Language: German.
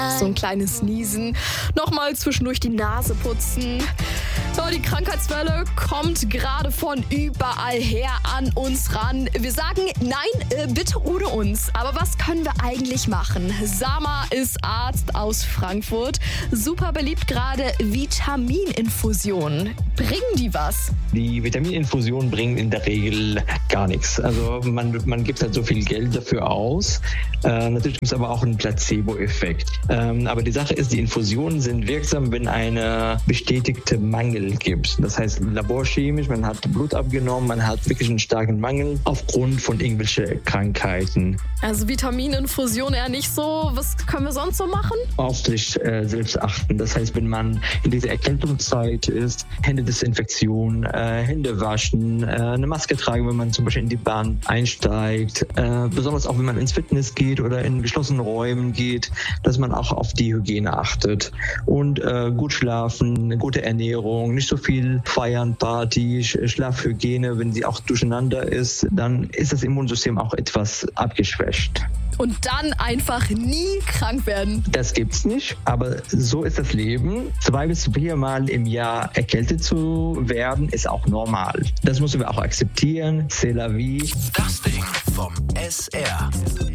So ein kleines Niesen, nochmal zwischendurch die Nase putzen. So, die Krankheitswelle kommt gerade von überall her an uns ran. Wir sagen, nein, bitte ohne uns. Aber was können wir eigentlich machen? Sama ist Arzt aus Frankfurt. Super beliebt gerade Vitamininfusionen. Bringen die was? Die Vitamininfusionen bringen in der Regel gar nichts. Also man gibt halt so viel Geld dafür aus. Natürlich gibt es aber auch einen Placebo-Effekt. Aber die Sache ist, die Infusionen sind wirksam, wenn eine bestätigte Mangel gibt. Das heißt, laborchemisch, man hat Blut abgenommen, man hat wirklich einen starken Mangel aufgrund von irgendwelchen Krankheiten. Also Vitamininfusion eher nicht so. Was können wir sonst so machen? Auf sich selbst achten. Das heißt, wenn man in dieser Erkältungszeit ist, Händedesinfektion, Hände waschen, eine Maske tragen, wenn man zum Beispiel in die Bahn einsteigt. Besonders auch, wenn man ins Fitness geht oder in geschlossenen Räumen geht, dass man auch auf die Hygiene achtet. Und gut schlafen, eine gute Ernährung, nicht so viel feiern, Party, Schlafhygiene. Wenn sie auch durcheinander ist, dann ist das Immunsystem auch etwas abgeschwächt. Und dann einfach nie krank werden. Das gibt's nicht, aber so ist das Leben. 2 bis 4 Mal im Jahr erkältet zu werden, ist auch normal. Das müssen wir auch akzeptieren. C'est la vie. Das Ding vom SR.